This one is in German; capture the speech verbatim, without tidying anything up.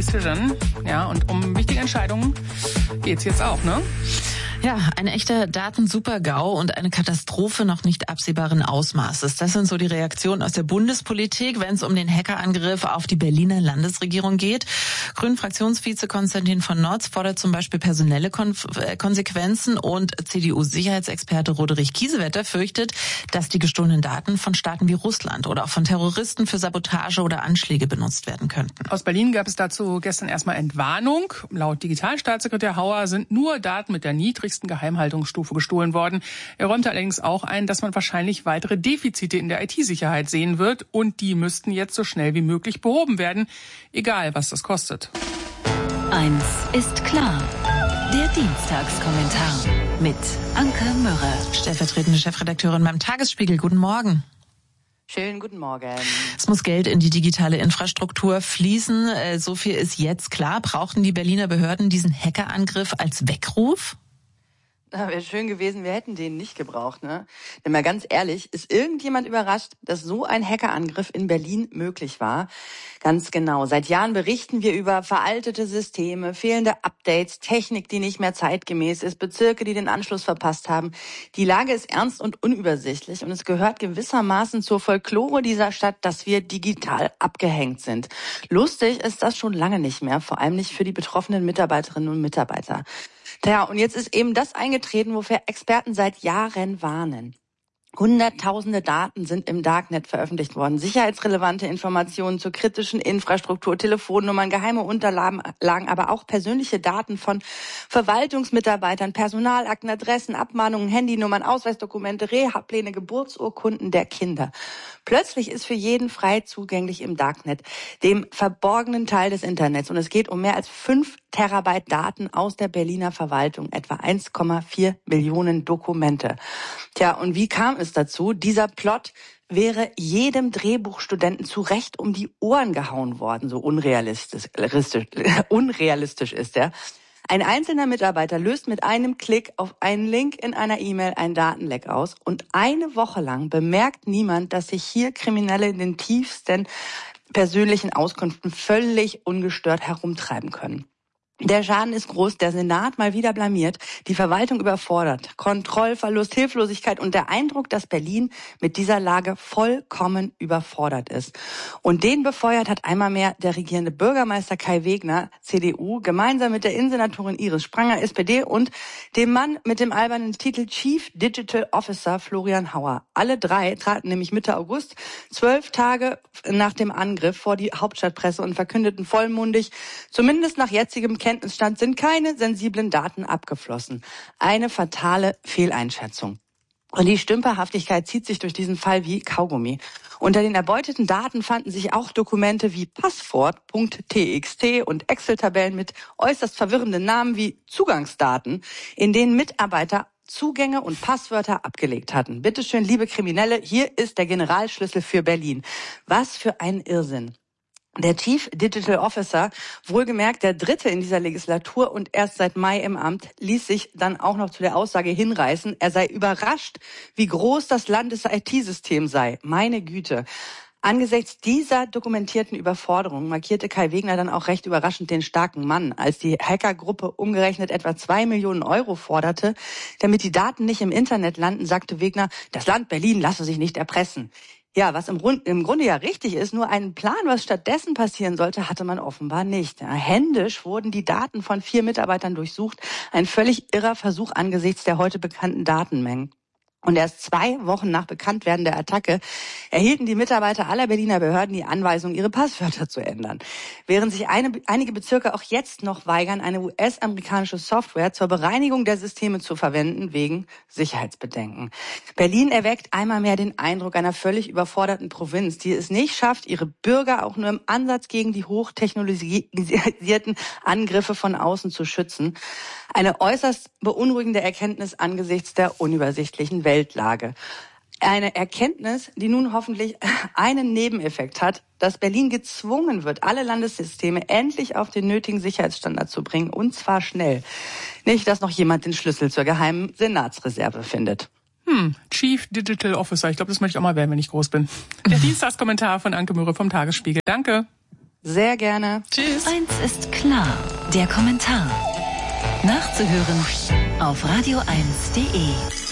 Decision. Ja, und um wichtige Entscheidungen geht's jetzt auch, ne? Ja, ein echter Datensuper-GAU und eine Katastrophe noch nicht absehbaren Ausmaßes. Das sind so die Reaktionen aus der Bundespolitik, wenn es um den Hackerangriff auf die Berliner Landesregierung geht. Grünen-Fraktionsvize Konstantin von Notz fordert zum Beispiel personelle Konf- Konsequenzen und C D U-Sicherheitsexperte Roderich Kiesewetter fürchtet, dass die gestohlenen Daten von Staaten wie Russland oder auch von Terroristen für Sabotage oder Anschläge benutzt werden könnten. Aus Berlin gab es dazu gestern erstmal Entwarnung. Laut Digitalstaatssekretär Hauer sind nur Daten mit der niedrigsten Geheimhaltungsstufe gestohlen worden. Er räumte allerdings auch ein, dass man wahrscheinlich weitere Defizite in der I T-Sicherheit sehen wird und die müssten jetzt so schnell wie möglich behoben werden, egal was das kostet. Eins ist klar. Der Dienstagskommentar mit Anke Mürre, stellvertretende Chefredakteurin beim Tagesspiegel. Guten Morgen. Schönen guten Morgen. Es muss Geld in die digitale Infrastruktur fließen. So viel ist jetzt klar. Brauchten die Berliner Behörden diesen Hackerangriff als Weckruf? Na, wäre schön gewesen, wir hätten den nicht gebraucht, ne? Denn mal ganz ehrlich, ist irgendjemand überrascht, dass so ein Hackerangriff in Berlin möglich war? Ganz genau. Seit Jahren berichten wir über veraltete Systeme, fehlende Updates, Technik, die nicht mehr zeitgemäß ist, Bezirke, die den Anschluss verpasst haben. Die Lage ist ernst und unübersichtlich und es gehört gewissermaßen zur Folklore dieser Stadt, dass wir digital abgehängt sind. Lustig ist das schon lange nicht mehr, vor allem nicht für die betroffenen Mitarbeiterinnen und Mitarbeiter. Tja, und jetzt ist eben das eingetreten, wofür Experten seit Jahren warnen. Hunderttausende Daten sind im Darknet veröffentlicht worden. Sicherheitsrelevante Informationen zur kritischen Infrastruktur, Telefonnummern, geheime Unterlagen, aber auch persönliche Daten von Verwaltungsmitarbeitern, Personalakten, Adressen, Abmahnungen, Handynummern, Ausweisdokumente, Reha-Pläne, Geburtsurkunden der Kinder. Plötzlich ist für jeden frei zugänglich im Darknet, dem verborgenen Teil des Internets. Und es geht um mehr als fünf Terabyte Daten aus der Berliner Verwaltung, etwa eins Komma vier Millionen Dokumente. Tja, und wie kam es dazu? Dieser Plot wäre jedem Drehbuchstudenten zu Recht um die Ohren gehauen worden, so unrealistisch, unrealistisch ist er. Ein einzelner Mitarbeiter löst mit einem Klick auf einen Link in einer E-Mail ein Datenleck aus und eine Woche lang bemerkt niemand, dass sich hier Kriminelle in den tiefsten persönlichen Auskünften völlig ungestört herumtreiben können. Der Schaden ist groß, der Senat mal wieder blamiert, die Verwaltung überfordert, Kontrollverlust, Hilflosigkeit und der Eindruck, dass Berlin mit dieser Lage vollkommen überfordert ist. Und den befeuert hat einmal mehr der regierende Bürgermeister Kai Wegner, C D U, gemeinsam mit der Innensenatorin Iris Spranger, S P D und dem Mann mit dem albernen Titel Chief Digital Officer Florian Hauer. Alle drei traten nämlich Mitte August, zwölf Tage nach dem Angriff, vor die Hauptstadtpresse und verkündeten vollmundig, zumindest nach jetzigem Kenntnisstand sind keine sensiblen Daten abgeflossen. Eine fatale Fehleinschätzung. Und die Stümperhaftigkeit zieht sich durch diesen Fall wie Kaugummi. Unter den erbeuteten Daten fanden sich auch Dokumente wie Passwort Punkt T X T und Excel-Tabellen mit äußerst verwirrenden Namen wie Zugangsdaten, in denen Mitarbeiter Zugänge und Passwörter abgelegt hatten. Bitte schön, liebe Kriminelle, hier ist der Generalschlüssel für Berlin. Was für ein Irrsinn. Der Chief Digital Officer, wohlgemerkt der dritte in dieser Legislatur und erst seit Mai im Amt, ließ sich dann auch noch zu der Aussage hinreißen, er sei überrascht, wie groß das Landes-I T-System sei. Meine Güte. Angesichts dieser dokumentierten Überforderung markierte Kai Wegner dann auch recht überraschend den starken Mann, als die Hackergruppe umgerechnet etwa zwei Millionen Euro forderte. Damit die Daten nicht im Internet landen, sagte Wegner, das Land Berlin lasse sich nicht erpressen. Ja, was im, Rund, im Grunde ja richtig ist, nur einen Plan, was stattdessen passieren sollte, hatte man offenbar nicht. Ja, händisch wurden die Daten von vier Mitarbeitern durchsucht, ein völlig irrer Versuch angesichts der heute bekannten Datenmengen. Und erst zwei Wochen nach Bekanntwerden der Attacke erhielten die Mitarbeiter aller Berliner Behörden die Anweisung, ihre Passwörter zu ändern. Während sich eine, einige Bezirke auch jetzt noch weigern, eine U S-amerikanische Software zur Bereinigung der Systeme zu verwenden, wegen Sicherheitsbedenken. Berlin erweckt einmal mehr den Eindruck einer völlig überforderten Provinz, die es nicht schafft, ihre Bürger auch nur im Ansatz gegen die hochtechnologisierten Angriffe von außen zu schützen. Eine äußerst beunruhigende Erkenntnis angesichts der unübersichtlichen Weltlage. Eine Erkenntnis, die nun hoffentlich einen Nebeneffekt hat, dass Berlin gezwungen wird, alle Landessysteme endlich auf den nötigen Sicherheitsstandard zu bringen, und zwar schnell. Nicht, dass noch jemand den Schlüssel zur geheimen Senatsreserve findet. Hm, Chief Digital Officer. Ich glaube, das möchte ich auch mal werden, wenn ich groß bin. Der Dienstagskommentar von Anke Mürre vom Tagesspiegel. Danke. Sehr gerne. Tschüss. Eins ist klar, der Kommentar. Nachzuhören auf radio eins punkt de.